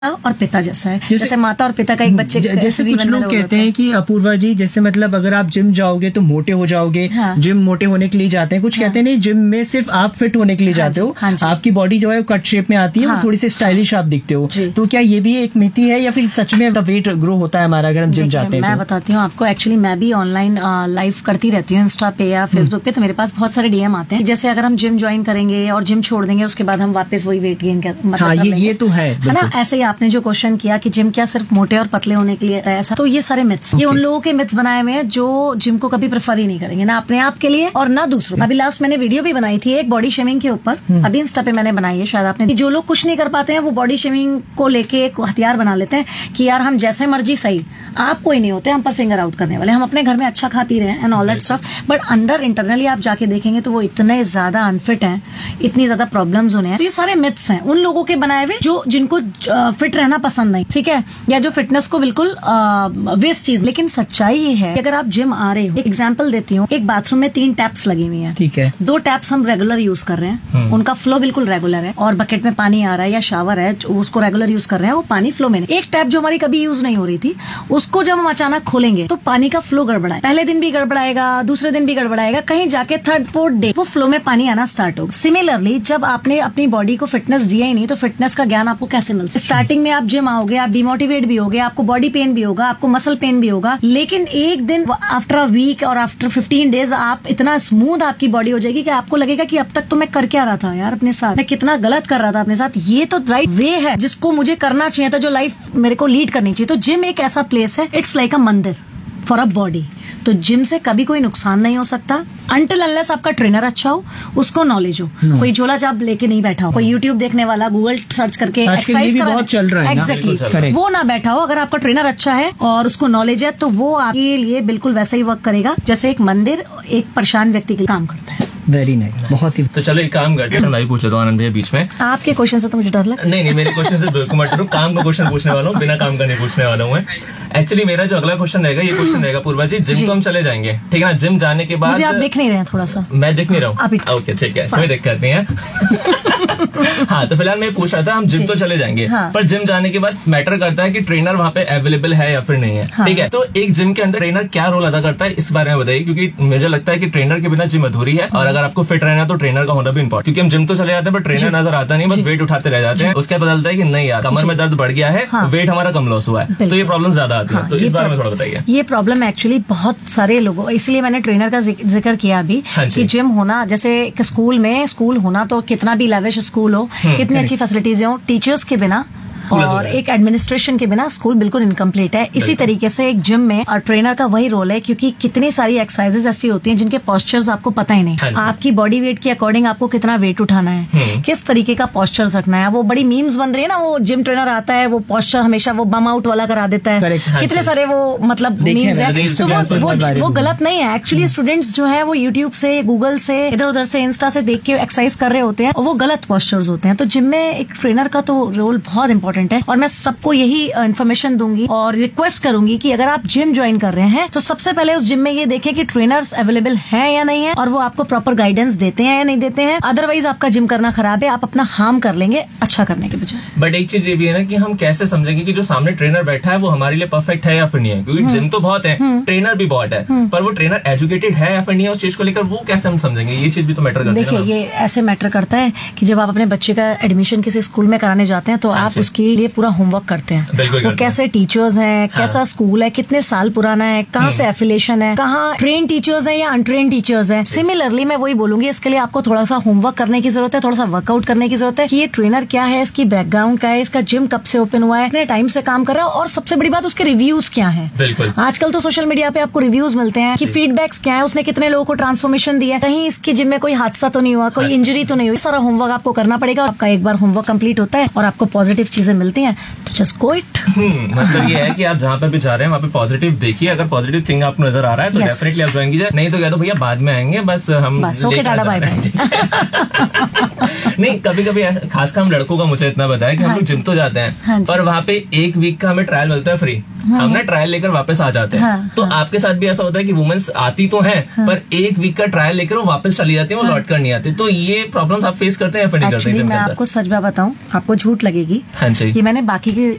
और पिता जैसा है, जैसे माता और पिता का एक बच्चे जैसे कुछ लोग कहते हैं कि अपूर्वा जी, जैसे मतलब अगर आप जिम जाओगे तो मोटे हो जाओगे। हाँ। जिम मोटे होने के लिए जाते हैं, कुछ कहते हैं नहीं, जिम में सिर्फ आप फिट होने के लिए जाते हो। हाँ, आपकी बॉडी जो है कट शेप में आती है। हाँ। वो थोड़ी सी स्टाइलिश आप दिखते हो। तो क्या ये भी एक मिथी है या फिर सच में वेट ग्रो होता है हमारा अगर हम जिम जाते हैं? मैं बताती हूँ आपको, एक्चुअली मैं भी ऑनलाइन लाइव करती रहती हूँ इंस्टा पे या फेसबुक पे, तो मेरे पास बहुत सारे डीएम आते हैं। जैसे अगर हम जिम ज्वाइन करेंगे और जिम छोड़ देंगे, उसके बाद हम वापस वही वेट गेन कर ये तो है ना। ऐसे ही आपने जो क्वेश्चन किया कि जिम क्या सिर्फ मोटे और पतले होने के लिए, ऐसा तो ये सारे मिथ्स, ये उन लोगों के मिथ्स बनाए हुए हैं जो जिम को कभी प्रेफर ही नहीं करेंगे, ना अपने आप के लिए और ना दूसरों। अभी लास्ट मैंने वीडियो भी बनाई थी एक बॉडी शेमिंग के ऊपर, अभी इंस्टा पे मैंने बनाई है, शायद आपने। जो लोग कुछ नहीं कर पाते हैं वो बॉडी शेमिंग को लेके एक हथियार बना लेते हैं कि यार हम जैसे मर्जी सही, आप कोई नहीं होते हम पर फिंगर आउट करने वाले, हम अपने घर में अच्छा खा पी रहे हैं and all that stuff, but अंदर इंटरनली आप जाके देखेंगे तो वो इतने ज्यादा अनफिट हैं, इतनी ज्यादा प्रॉब्लम्स होने हैं। तो ये सारे मिथ्स हैं उन लोगों के बनाए हुए जो जिनको फिट रहना पसंद नहीं, ठीक है, या जो फिटनेस को बिल्कुल वेस्ट चीज। लेकिन सच्चाई ये है, अगर आप जिम आ रहे हो, एक एग्जांपल देती हूँ, एक बाथरूम में 3 टैप्स लगी हुई हैं, ठीक है, 2 टैप्स हम रेगुलर यूज कर रहे हैं, उनका फ्लो बिल्कुल रेगुलर है, और बकेट में पानी आ रहा है या शावर है उसको रेगुलर यूज कर रहे हैं, वो पानी फ्लो में नहीं। एक टैप जो हमारी कभी यूज नहीं हो रही थी, उसको जब हम अचानक खोलेंगे तो पानी का फ्लो गड़बड़ा है, पहले दिन भी गड़बड़ाएगा, दूसरे दिन भी गड़बड़ाएगा, कहीं जाके 3rd 4th डे वो फ्लो में पानी आना स्टार्ट होगा। सिमिलरली जब आपने अपनी बॉडी को फिटनेस दिया ही नहीं तो फिटनेस का ज्ञान आपको कैसे मिल सकता? स्टार्टिंग में आप जिम आओगे, आप डिमोटिवेट भी होगे, आपको बॉडी पेन भी होगा, आपको मसल पेन भी होगा, लेकिन एक दिन आफ्टर अ वीक और आफ्टर 15 डेज आप इतना स्मूथ आपकी बॉडी हो जाएगी कि आपको लगेगा कि अब तक तो मैं कर क्या रहा था यार अपने साथ, मैं कितना गलत कर रहा था अपने साथ। ये तो राइट वे है जिसको मुझे करना चाहिए था, जो लाइफ मेरे को लीड करनी चाहिए। तो जिम एक ऐसा प्लेस है, इट्स लाइक अ मंदिर फॉर अ बॉडी। तो जिम से कभी कोई नुकसान नहीं हो सकता अनटिल अनलेस आपका ट्रेनर अच्छा हो, उसको नॉलेज हो, कोई झोला चाप लेके नहीं बैठा हो, कोई यूट्यूब देखने वाला, गूगल सर्च करके एक्सरसाइज बहुत चल रहा है, एग्जैक्टली वो ना बैठा हो। अगर आपका ट्रेनर अच्छा है और उसको नॉलेज है तो वो आपके लिए बिल्कुल वैसा ही वर्क करेगा जैसे एक मंदिर एक परेशान व्यक्ति के लिए काम करता है। वेरी नाइस, बहुत ही। तो चलो एक काम करते हैं, मैं भी पूछ लेता हूँ आनंद भैया बीच में। आपके क्वेश्चन से तो मुझे डर लगा। नहीं, मेरे क्वेश्चन से बिल्कुल मत डरो, काम का क्वेश्चन पूछने वाला हूँ, बिना काम का नहीं पूछने वाला हूँ। एक्चुअली मेरा जो अगला क्वेश्चन रहेगा, ये क्वेश्चन रहेगा पूर्वा जी, जिम तो हम चले जाएंगे, ठीक है ना, जिम जाने के बाद मुझे आप देख नहीं रहे हैं थोड़ा सा, मैं दिख नहीं रहा हूँ, ओके ठीक है, कोई दिक्कत नहीं है। हाँ, तो फिलहाल मैं पूछ रहा था, हम जिम तो चले जाएंगे, पर जिम जाने के बाद मैटर करता है कि ट्रेनर वहाँ पे अवेलेबल है या फिर नहीं है, ठीक है। तो एक जिम के अंदर ट्रेनर क्या रोल अदा करता है, इस बारे में बताइए, क्योंकि मुझे लगता है कि ट्रेनर के बिना जिम अधूरी है, और अगर आपको फिट रहना है तो ट्रेनर का होना भी इंपॉर्टेंट, क्योंकि हम जिम तो चले जाते हैं पर ट्रेनर नजर आता नहीं, बस वेट उठाते रह जाते हैं, उसके बाद बदलता है कि नहीं यार कमर में दर्द बढ़ गया है, वेट हमारा कम लॉस हुआ है, तो ये प्रॉब्लम ज्यादा आती है। तो इस बारे में थोड़ा बताइए। ये प्रॉब्लम एक्चुअली बहुत सारे लोगों, इसलिए मैंने ट्रेनर का जिक्र किया अभी कि जिम होना, जैसे स्कूल में स्कूल होना तो कितना भी लेविश स्कूल हो, कितनी अच्छी फैसिलिटीज हो, टीचर्स के बिना और एक एडमिनिस्ट्रेशन के बिना स्कूल बिल्कुल इनकम्प्लीट है। इसी तरीके से एक जिम में ट्रेनर का वही रोल है, क्योंकि कितनी सारी एक्सरसाइजेज ऐसी होती हैं जिनके पोस्चर्स आपको पता ही नहीं, आपकी बॉडी वेट के अकॉर्डिंग आपको कितना वेट उठाना है, किस तरीके का पोस्चर्स रखना है। वो बड़ी मीम्स बन रही है ना, वो जिम ट्रेनर आता है, वो पोस्चर हमेशा वो बम आउट वाला करा देता है, कितने सारे वो मतलब मीम्स है, तो वो गलत नहीं है। एक्चुअली स्टूडेंट्स जो है वो यूट्यूब से, गूगल से, इधर उधर से, इंस्टा से देख के एक्सरसाइज कर रहे होते हैं, और वो गलत पोस्चर्स होते हैं। तो जिम में एक ट्रेनर का तो रोल बहुत इंपॉर्टेंट है, और मैं सबको यही इन्फॉर्मेशन दूंगी और रिक्वेस्ट करूंगी कि अगर आप जिम ज्वाइन कर रहे हैं तो सबसे पहले उस जिम में ये देखें कि ट्रेनर्स अवेलेबल हैं या नहीं है, और वो आपको प्रॉपर गाइडेंस देते हैं या नहीं देते हैं। अदरवाइज आपका जिम करना खराब है, आप अपना हार्म कर लेंगे अच्छा करने के बजाय। बट एक चीज ये भी है ना कि हम कैसे समझेंगे कि जो सामने ट्रेनर बैठा है वो हमारे लिए परफेक्ट है या फिर नहीं है, क्योंकि जिम तो बहुत है, ट्रेनर भी बहुत है, पर वो ट्रेनर एजुकेटेड है या फिर नहीं है, उस चीज को लेकर वो कैसे हम समझेंगे, ये चीज भी तो मैटर करती है। देखिए, ये ऐसे मैटर करता है कि जब आप अपने बच्चे का एडमिशन किसी स्कूल में कराने जाते हैं तो आप उसके लिए पूरा होमवर्क करते हैं, वो कैसे टीचर्स हैं, कैसा स्कूल है, कितने साल पुराना है, कहाँ से एफिलिएशन है, कहाँ ट्रेन टीचर्स हैं या अनट्रेन टीचर्स हैं। सिमिलरली मैं वही बोलूंगी, इसके लिए आपको थोड़ा सा होमवर्क करने की जरूरत है, थोड़ा सा वर्कआउट करने की जरूरत है कि ये ट्रेनर क्या है, इसकी बैकग्राउंड क्या है, इसका जिम कब से ओपन हुआ है, कितने टाइम से काम कर रहा है, और सबसे बड़ी बात उसके रिव्यूज क्या है। आजकल तो सोशल मीडिया पे आपको रिव्यूज मिलते हैं कि फीडबैक्स क्या है, उसने कितने लोगों को ट्रांसफॉर्मेशन दिया, कहीं इसकी जिम में कोई हादसा तो नहीं हुआ, कोई इंजरी तो नहीं हुई। सारा होमवर्क आपको करना पड़ेगा। आपका एक बार होमवर्क कंप्लीट होता है और आपको पॉजिटिव चीजें मिलती हैं तो जस्ट गो इट। मतलब ये है कि आप जहाँ पे भी जा रहे हैं वहाँ पे पॉजिटिव देखिए, अगर पॉजिटिव थिंग आपको नजर आ रहा है तो डेफिनेटली आप ज्वाइन कीजिए, नहीं तो क्या तो भैया बाद में आएंगे, बस हम ओके टाटा बाय बाय। नहीं, कभी कभी खासकर हम लड़कों का मुझे इतना पता है कि हम लोग जिम तो जाते हैं, पर वहाँ पे एक वीक का हमें ट्रायल मिलता है फ्री, हम ना ट्रायल लेकर वापस आ जाते हैं। तो आपके साथ भी ऐसा होता है कि वुमेन्स आती तो हैं, पर एक वीक का ट्रायल लेकर वो वापस चली जाती है, वो लौट कर नहीं आती। तो ये प्रॉब्लम्स आप फेस करते हैं या फिर नहीं करते? मैं आपको सच बात बताऊं, आपको झूठ लगेगी। हाँ जी। ये मैंने बाकी की